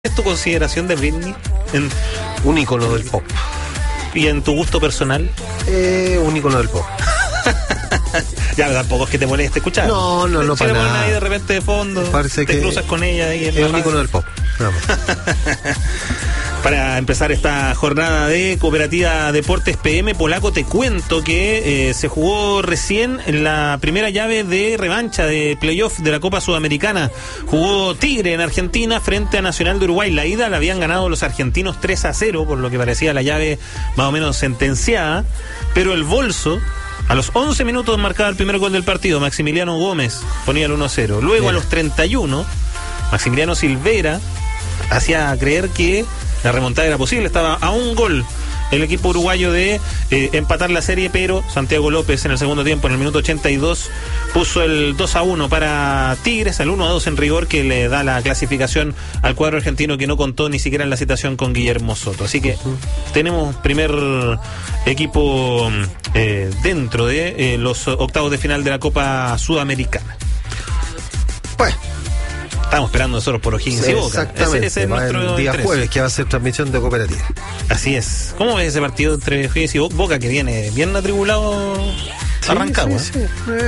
es tu consideración de Britney? Un ícono del pop. ¿Y en tu gusto personal? Un ícono del pop. Ya, tampoco es que te moleste escuchar. No, si para le ponen nada. ahí de repente de fondo, Parece te que cruzas con ella ahí en es la un radio. ícono del pop. Vamos. Para empezar esta jornada de Cooperativa Deportes PM, Polaco, te cuento que se jugó recién en la primera llave de revancha de playoff de la Copa Sudamericana. Jugó Tigre en Argentina frente a Nacional de Uruguay. La ida la habían ganado los argentinos 3-0, por lo que parecía la llave más o menos sentenciada, pero el Bolso, a los 11 minutos marcaba el primer gol del partido. Maximiliano Gómez ponía el 1-0. Luego, Bien. a los 31, Maximiliano Silveira hacía creer que la remontada era posible. Estaba a un gol el equipo uruguayo de empatar la serie, pero Santiago López en el segundo tiempo, en el minuto 82, puso el 2-1 para Tigres, el 1-2 en rigor, que le da la clasificación al cuadro argentino, que no contó ni siquiera en la citación con Guillermo Soto. Así que tenemos primer equipo dentro de los octavos de final de la Copa Sudamericana. Pues, Estamos esperando nosotros por O'Higgins y Boca. exactamente. Ese es nuestro el día interés. jueves que va a ser transmisión de Cooperativa. Así es. ¿Cómo ves ese partido entre O'Higgins y Boca, que viene bien atribulado arrancado? Sí.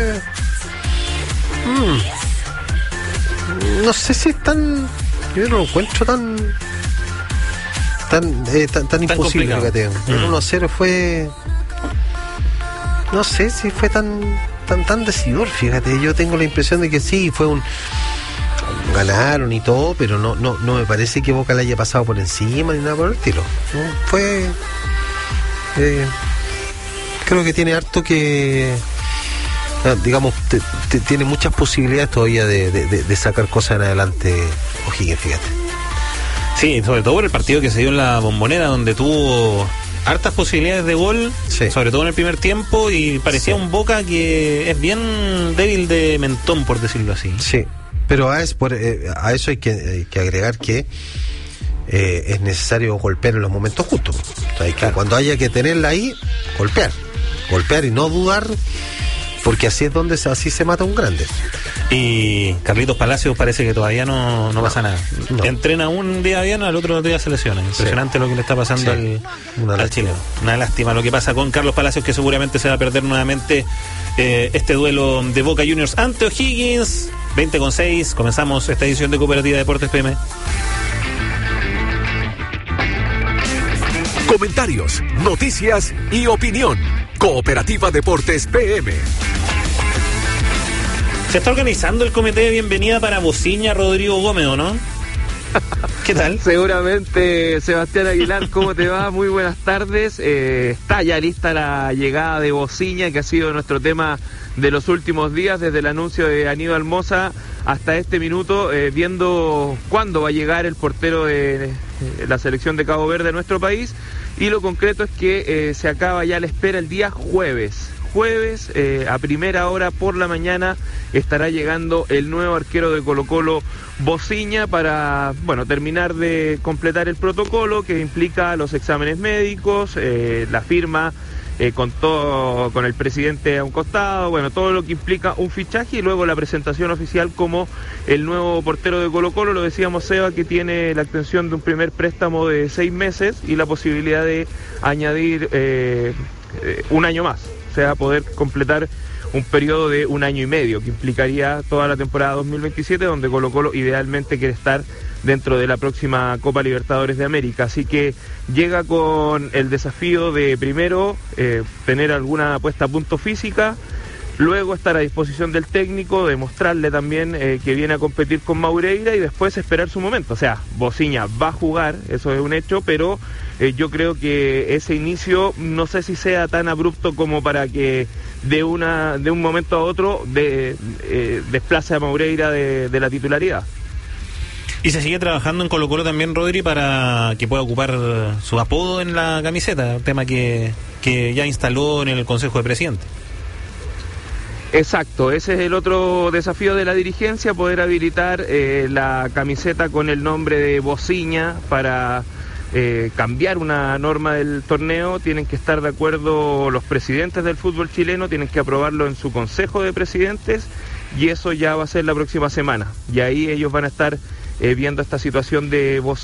No sé si es tan... Yo no lo encuentro tan imposible, complicado. fíjate. El 1-0 fue... No sé si fue tan decidor, fíjate. Yo tengo la impresión de que sí, fue ganaron y todo, pero no me parece que Boca le haya pasado por encima ni nada por el estilo. ¿No? Fue... creo que tiene harto que... digamos, tiene muchas posibilidades todavía de sacar cosas en adelante O'Higgins, fíjate. Sí, sobre todo por el partido que se dio en la Bombonera, donde tuvo hartas posibilidades de gol, Sí. sobre todo en el primer tiempo, y parecía un Boca que es bien débil de mentón, por decirlo así. Sí, pero a eso hay que agregar que es necesario golpear en los momentos justos. O sea, hay que, cuando haya que tenerla ahí, golpear y no dudar, porque así es donde así se mata un grande. Y Carlitos Palacios parece que todavía no pasa nada. No. Entrena un día bien, al otro día se lesiona. Impresionante lo que le está pasando al chileno. Una lástima lo que pasa con Carlos Palacios, que seguramente se va a perder nuevamente este duelo de Boca Juniors ante O'Higgins. 20:06, comenzamos esta edición de Cooperativa Deportes PM. Comentarios, noticias y opinión. Cooperativa Deportes PM. Se está organizando el comité de bienvenida para Bociña Rodrigo Gómez, ¿o no? ¿Qué tal? Seguramente, Sebastián Aguilar, ¿cómo te va? Muy buenas tardes. Está ya lista la llegada de Bociña, que ha sido nuestro tema de los últimos días, desde el anuncio de Aníbal Mosa hasta este minuto, viendo cuándo va a llegar el portero de la selección de Cabo Verde a nuestro país. Y lo concreto es que se acaba ya la espera el día jueves, a primera hora por la mañana, estará llegando el nuevo arquero de Colo-Colo, Bociña, para terminar de completar el protocolo que implica los exámenes médicos, la firma con el presidente a un costado, todo lo que implica un fichaje, y luego la presentación oficial como el nuevo portero de Colo-Colo. Lo decíamos, Seba, que tiene la extensión de un primer préstamo de 6 meses y la posibilidad de añadir un año más, o sea, poder completar un periodo de 1 año y medio, que implicaría toda la temporada 2027, donde Colo-Colo idealmente quiere estar dentro de la próxima Copa Libertadores de América. Así que llega con el desafío de primero tener alguna puesta a punto física, luego estar a disposición del técnico, demostrarle también que viene a competir con Maureira, y después esperar su momento. O sea, Bociña va a jugar, eso es un hecho, pero yo creo que ese inicio no sé si sea tan abrupto como para que de un momento a otro desplace a Maureira de la titularidad. Y se sigue trabajando en Colo-Colo también, Rodri, para que pueda ocupar su apodo en la camiseta, tema que ya instaló en el Consejo de Presidentes. Exacto, ese es el otro desafío de la dirigencia, poder habilitar la camiseta con el nombre de Bociña para cambiar una norma del torneo. Tienen que estar de acuerdo los presidentes del fútbol chileno, tienen que aprobarlo en su Consejo de Presidentes, y eso ya va a ser la próxima semana. Y ahí ellos van a estar viendo esta situación de Bociña.